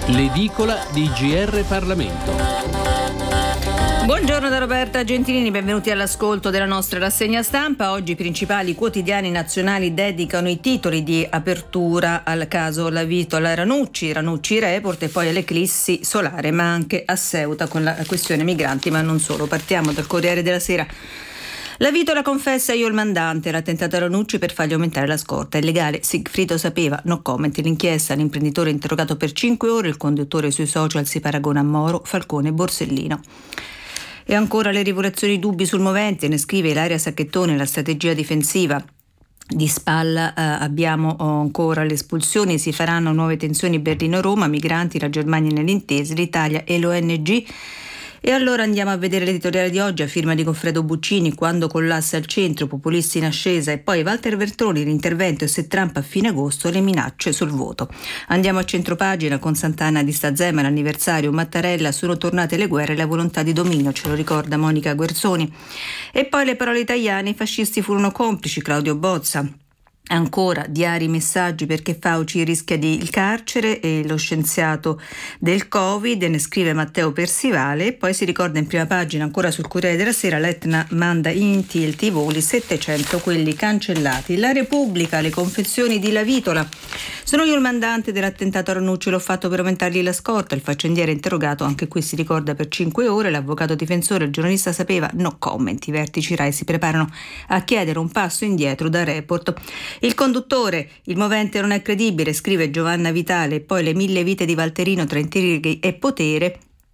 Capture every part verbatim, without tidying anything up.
L'edicola di G R Parlamento. Buongiorno da Roberta Gentilini, benvenuti all'ascolto della nostra rassegna stampa. Oggi i principali quotidiani nazionali dedicano i titoli di apertura al caso Lavitola Ranucci, Ranucci Report e poi all'eclissi solare, ma anche a Ceuta con la questione migranti, ma non solo. Partiamo dal Corriere della Sera. Lavitola confessa: io il mandante, l'attentato a Ranucci per fargli aumentare la scorta. Illegale, Sigfrido sapeva, no comment. L'inchiesta, l'imprenditore interrogato per cinque ore, il conduttore sui social si paragona a Moro, Falcone e Borsellino. E ancora le rivoluzioni, dubbi sul movente, ne scrive Ilaria Sacchettone, la strategia difensiva. Di spalla eh, abbiamo ancora le espulsioni, si faranno nuove tensioni Berlino-Roma, migranti, la Germania nell'intesa, l'Italia e l'O N G. E allora andiamo a vedere l'editoriale di oggi a firma di Goffredo Buccini: quando collassa il centro, populisti in ascesa, e poi Walter Veltroni, l'intervento e se Trump a fine agosto, le minacce sul voto. Andiamo a centropagina con Sant'Anna di Stazzema, l'anniversario, Mattarella, sono tornate le guerre e la volontà di dominio, ce lo ricorda Monica Guerzoni. E poi le parole italiane, i fascisti furono complici, Claudio Bozza. Ancora diari, messaggi perché Fauci rischia di il carcere, e lo scienziato del Covid, ne scrive Matteo Persivale. E poi si ricorda in prima pagina ancora sul Corriere della Sera, l'Etna manda in tilt i voli, settecento quelli cancellati. La Repubblica, le confessioni di Lavitola: sono io il mandante dell'attentato a Ranucci, l'ho fatto per aumentargli la scorta. Il faccendiere interrogato, anche qui si ricorda, per cinque ore. L'avvocato difensore, il giornalista sapeva, no comment. I vertici Rai si preparano a chiedere un passo indietro da Report. Il conduttore, il movente non è credibile, scrive Giovanna Vitale. E poi le mille vite di Valterino tra intrighi e potere,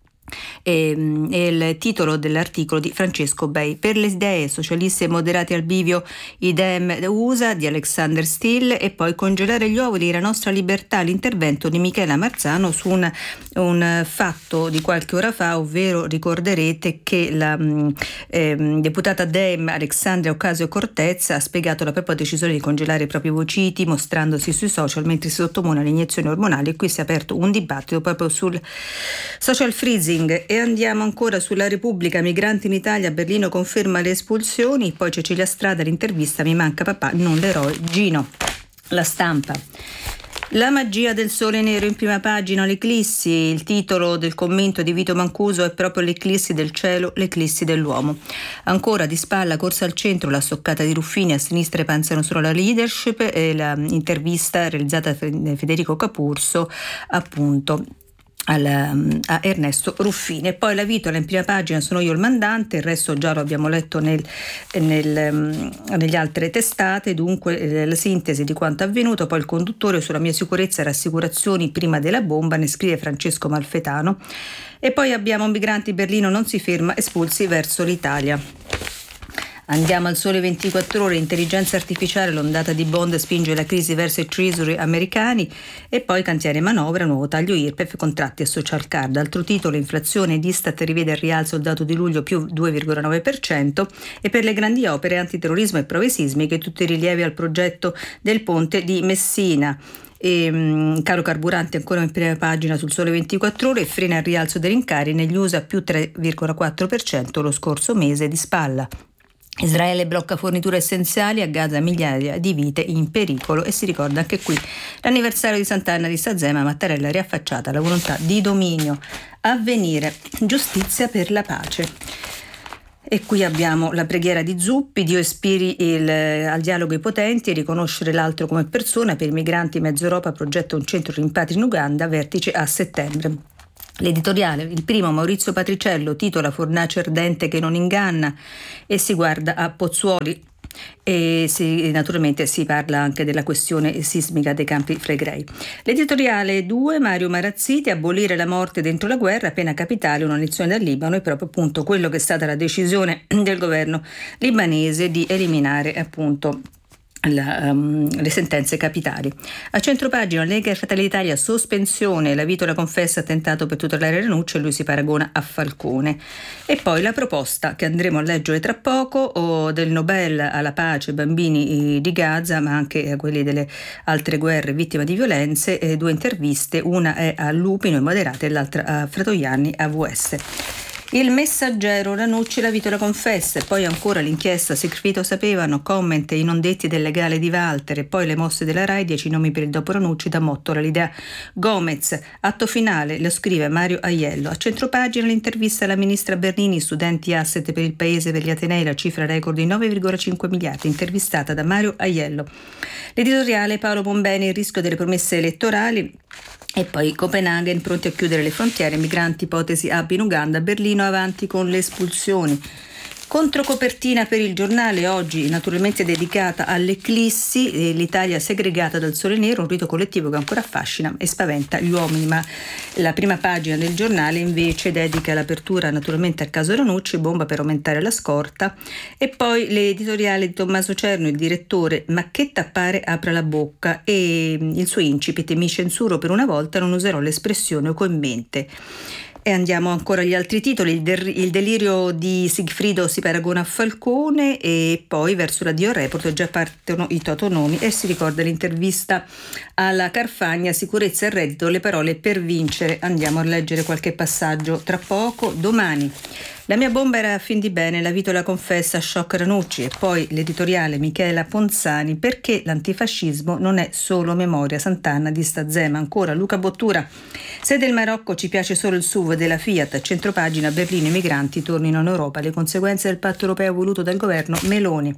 e, e il titolo dell'articolo di Francesco Bei. Per le idee, socialisti e moderati al bivio, i Dem U S A di Alexander Still. E poi congelare gli ovuli, la nostra libertà, l'intervento di Michela Marzano su un, un fatto di qualche ora fa, ovvero ricorderete che la eh, deputata Dem Alexandria Ocasio-Cortez ha spiegato la propria decisione di congelare i propri ovociti mostrandosi sui social mentre si sottomone alle iniezioni ormonali, e qui si è aperto un dibattito proprio sul social freezing. E andiamo ancora sulla Repubblica, migranti in Italia, Berlino conferma le espulsioni. Poi Cecilia Strada, l'intervista, mi manca papà, non l'eroe Gino. La Stampa, la magia del sole nero in prima pagina, l'eclissi, il titolo del commento di Vito Mancuso è proprio l'eclissi del cielo, l'eclissi dell'uomo. Ancora di spalla, corsa al centro, la stoccata di Ruffini, a sinistra pensano solo alla leadership, e l'intervista realizzata da Federico Capurso appunto Al, a Ernesto Ruffini. E poi Lavitola in prima pagina, sono io il mandante, il resto già lo abbiamo letto nel, nel, negli altre testate. Dunque la sintesi di quanto avvenuto. Poi il conduttore, sulla mia sicurezza e rassicurazioni prima della bomba, ne scrive Francesco Malfetano. E poi abbiamo migranti, Berlino non si ferma, espulsi verso l'Italia. Andiamo al Sole ventiquattro Ore, intelligenza artificiale, l'ondata di bond spinge la crisi verso i treasury americani. E poi cantiere manovra, nuovo taglio I R P E F, contratti e social card. Altro titolo, inflazione, Istat rivede al rialzo il dato di luglio più due virgola nove per cento. E per le grandi opere, antiterrorismo e prove sismiche, tutti i rilievi al progetto del ponte di Messina. E, um, caro carburante ancora in prima pagina sul Sole ventiquattro Ore, frena il rialzo dei rincari negli U S A più tre virgola quattro per cento lo scorso mese. Di spalla, Israele blocca forniture essenziali, a Gaza migliaia di vite in pericolo. E si ricorda anche qui l'anniversario di Sant'Anna di Stazzema, Mattarella riaffacciata alla volontà di dominio. Avvenire, giustizia per la pace. E qui abbiamo la preghiera di Zuppi: Dio ispiri il, al dialogo i potenti e riconoscere l'altro come persona. Per i migranti Mezzo Europa progetta un centro rimpatri in Uganda, vertice a settembre. L'editoriale, il primo, Maurizio Patriciello, titola Fornace ardente che non inganna, e si guarda a Pozzuoli. E si, naturalmente si parla anche della questione sismica dei Campi Flegrei. L'editoriale due, Mario Marazziti, abolire la morte dentro la guerra, pena capitale, una lezione dal Libano. È proprio appunto quello che è stata la decisione del governo libanese di eliminare appunto La, um, le sentenze capitali. A centropagina, Lega e Fratelli d'Italia, sospensione, Lavitola confessa attentato per tutelare Ranucci e lui si paragona a Falcone. E poi la proposta che andremo a leggere tra poco o del Nobel alla pace, bambini di Gaza, ma anche a quelli delle altre guerre vittime di violenze. E due interviste, una è a Lupino e Moderate e l'altra a Fratoianni A V S. Il Messaggero, Ranucci, la vita la confessa, e poi ancora l'inchiesta Sigfrido sapevano, comment i non detti del legale di Walter, e poi le mosse della Rai, dieci nomi per il dopo Ranucci, da Mottola l'idea Gomez, atto finale, lo scrive Mario Aiello. A centropagina l'intervista alla ministra Bernini, studenti asset per il paese, per gli Atenei, la cifra record di nove virgola cinque miliardi, intervistata da Mario Aiello. L'editoriale Paolo Bombeni, il rischio delle promesse elettorali. E poi Copenaghen, pronti a chiudere le frontiere, migranti, ipotesi hub in Uganda, Berlino avanti con le espulsioni. Controcopertina per il Giornale, oggi naturalmente dedicata all'eclissi, eh, l'Italia segregata dal sole nero, un rito collettivo che ancora affascina e spaventa gli uomini, ma la prima pagina del Giornale invece dedica l'apertura naturalmente al caso Ranucci, bomba per aumentare la scorta, e poi l'editoriale di Tommaso Cerno, il direttore, ma che tappare apra la bocca, e il suo incipit: mi censuro per una volta, non userò l'espressione o con mente. E andiamo ancora agli altri titoli. Il, der- il delirio di Sigfrido si paragona a Falcone, e poi verso l'addio al report già partono i totonomi e si ricorda l'intervista alla Carfagna, sicurezza e reddito, le parole per vincere. Andiamo a leggere qualche passaggio tra poco. Domani. La mia bomba era a fin di bene, la vita la confessa, shock Ranucci, e poi l'editoriale Michela Ponzani, perché l'antifascismo non è solo memoria, Sant'Anna di Stazema. Ancora Luca Bottura, se del Marocco ci piace solo il S U V della Fiat, a centropagina Berlino, i migranti tornino in Europa, le conseguenze del patto europeo voluto dal governo Meloni.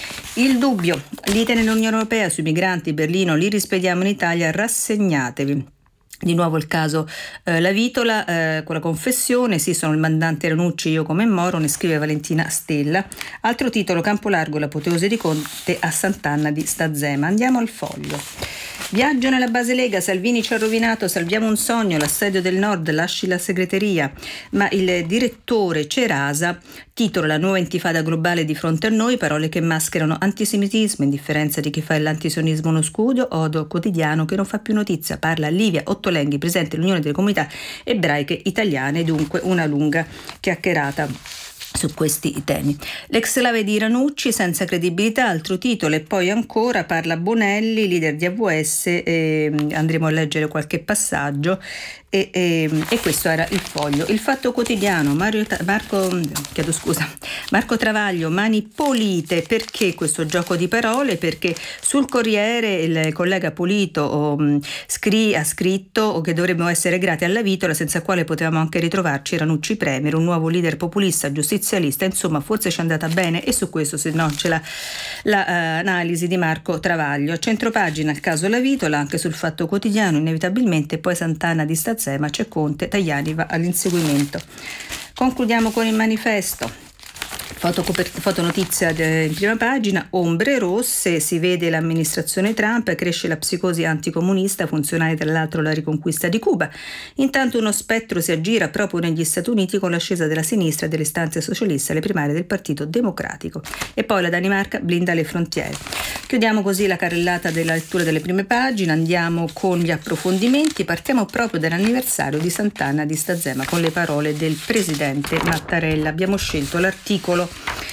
Il Dubbio, lite nell'Unione Europea sui migranti, Berlino, li rispediamo in Italia, rassegnatevi. Di nuovo il caso eh, La Vitola, eh, con la confessione, sì, sono il mandante Ranucci, io come Moro, ne scrive Valentina Stella. Altro titolo, Campo Largo, l'apoteosi di Conte a Sant'Anna di Stazema. Andiamo al Foglio. Viaggio nella base Lega, Salvini ci ha rovinato, salviamo un sogno, l'assedio del Nord, lasci la segreteria. Ma il direttore Cerasa titola la nuova intifada globale di fronte a noi, parole che mascherano antisemitismo, indifferenza di chi fa l'antisionismo uno scudo, odo quotidiano che non fa più notizia. Parla Livia Ottolenghi, presidente dell'Unione delle Comunità Ebraiche Italiane, dunque una lunga chiacchierata su questi temi. L'ex slave di Ranucci senza credibilità, altro titolo, e poi ancora parla Bonelli, leader di A V S, e andremo a leggere qualche passaggio. E, e, e questo era il Foglio. Il Fatto Quotidiano, Mario, Marco, chiedo scusa, Marco Travaglio, mani pulite. Perché questo gioco di parole? Perché sul Corriere il collega Pulito oh, scri, ha scritto che dovremmo essere grati alla Vitola, senza quale potevamo anche ritrovarci Ranucci premier, un nuovo leader populista, giustizialista, insomma forse ci è andata bene, e su questo se no c'è la, la uh, analisi di Marco Travaglio. A centropagina il caso La Vitola, anche sul Fatto Quotidiano inevitabilmente, poi Sant'Anna di Stazema, ma c'è Conte, Tajani va all'inseguimento. Concludiamo con il Manifesto. Foto, foto notizia in prima pagina, ombre rosse, si vede l'amministrazione Trump, cresce la psicosi anticomunista, funzionale tra l'altro la riconquista di Cuba. Intanto uno spettro si aggira proprio negli Stati Uniti con l'ascesa della sinistra e delle istanze socialiste alle primarie del Partito Democratico. E poi la Danimarca blinda le frontiere. Chiudiamo così la carrellata della lettura delle prime pagine, andiamo con gli approfondimenti, partiamo proprio dall'anniversario di Sant'Anna di Stazema con le parole del presidente Mattarella. Abbiamo scelto l'articolo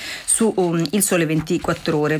su um, Il Sole ventiquattro Ore.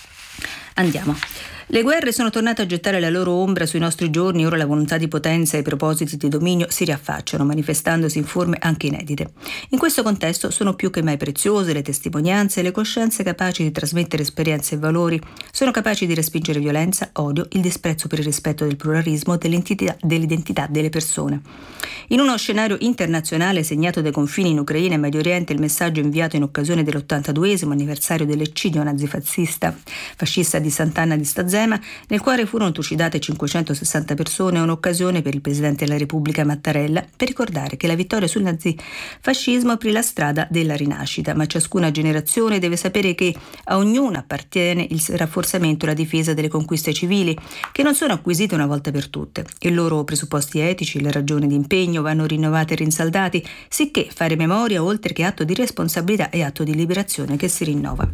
Andiamo. Le guerre sono tornate a gettare la loro ombra sui nostri giorni, ora la volontà di potenza e i propositi di dominio si riaffacciano, manifestandosi in forme anche inedite. In questo contesto sono più che mai preziose le testimonianze e le coscienze capaci di trasmettere esperienze e valori, sono capaci di respingere violenza, odio, il disprezzo per il rispetto del pluralismo, dell'identità, dell'identità delle persone. In uno scenario internazionale segnato dai confini in Ucraina e Medio Oriente, il messaggio inviato in occasione dell'ottantaduesimo anniversario dell'eccidio nazifascista fascista di Sant'Anna di Stazema, nel quale furono trucidate cinquecentosessanta persone, è un'occasione per il Presidente della Repubblica Mattarella per ricordare che la vittoria sul nazifascismo aprì la strada della rinascita, ma ciascuna generazione deve sapere che a ognuna appartiene il rafforzamento e la difesa delle conquiste civili, che non sono acquisite una volta per tutte. I loro presupposti etici, le ragioni di impegno vanno rinnovate e rinsaldati, sicché fare memoria, oltre che atto di responsabilità, è atto di liberazione che si rinnova.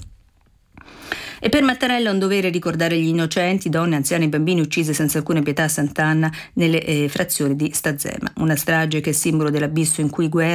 E per Mattarella è un dovere ricordare gli innocenti, donne, anziani e bambini uccisi senza alcuna pietà a Sant'Anna nelle eh, frazioni di Stazema. Una strage che è simbolo dell'abisso in cui guerra